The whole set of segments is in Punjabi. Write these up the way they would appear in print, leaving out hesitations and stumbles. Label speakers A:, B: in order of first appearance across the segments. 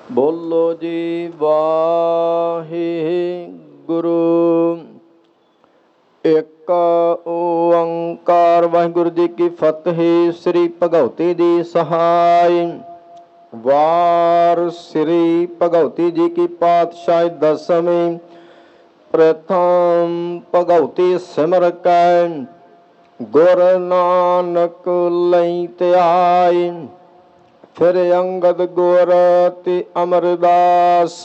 A: ਬੋਲੋ ਜੀ ਵਾਹਿਗੁਰੂ। ਇੱਕ ਓੰਕਾਰ। ਵਾਹਿਗੁਰੂ ਜੀ ਕੀ ਫਤਿਹ। ਸ੍ਰੀ ਭਗਉਤੀ ਜੀ ਸਹਾਇ। ਵਾਰ ਸ੍ਰੀ ਭਗਉਤੀ ਜੀ ਕੀ ਪਾਤਸ਼ਾਹੀ ਦਸਵੀਂ। ਪ੍ਰਥਮ ਭਗਉਤੀ ਸਿਮਰ ਕੈ ਗੁਰ ਨਾਨਕ ਲਈ ਧਿਆਇ। ਫਿਰ ਅੰਗਦ ਗੁਰ ਤੇ ਅਮਰਦਾਸ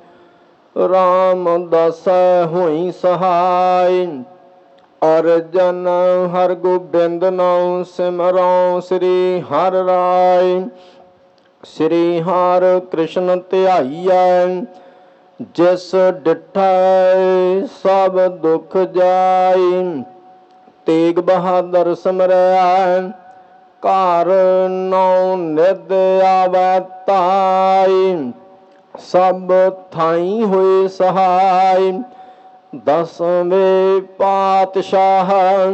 A: ਰਾਮਦਾਸੈ ਹੋਈ ਸਹਾਇ। ਅਰਜਨ ਹਰਗੋਬਿੰਦ ਨਾਉ ਸਿਮਰਉ ਸ੍ਰੀ ਹਰਿ ਰਾਇ। ਸ੍ਰੀ ਹਰਿ ਕ੍ਰਿਸ਼ਨ ਧਿਆਈਐ ਜਿਸ ਡਿਠੈ ਸਭ ਦੁਖ ਜਾਇ। ਤੇਗ ਬਹਾਦਰ ਸਿਮਰੈ ਘਰ ਨੌ ਨਿਧ ਆਵੈ ਧਾਇ। ਸਭ ਥਾਈ ਹੋਏ ਸਹਾਇ। ਦਸਵੇਂ ਪਾਤਸ਼ਾਹ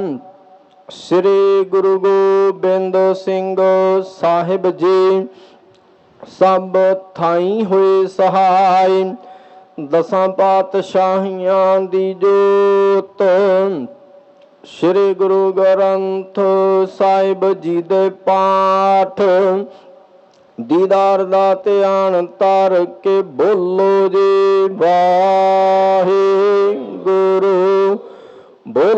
A: ਸ੍ਰੀ ਗੁਰੂ ਗੋਬਿੰਦ ਸਿੰਘ ਸਾਹਿਬ ਜੀ ਸਭ ਥਾਈ ਹੋਏ ਸਹਾਇ। ਦਸਾਂ ਪਾਤਸ਼ਾਹੀਆਂ ਦੀ ਜੋਤ ਸ੍ਰੀ ਗੁਰੂ ਗ੍ਰੰਥ ਸਾਹਿਬ ਜੀ ਦੇ ਪਾਠ ਦੀਦਾਰ ਦਾ ਧਿਆਨ ਧਰ ਕੇ ਬੋਲੋ ਜੀ ਵਾਹਿਗੁਰੂ। ਬੋਲ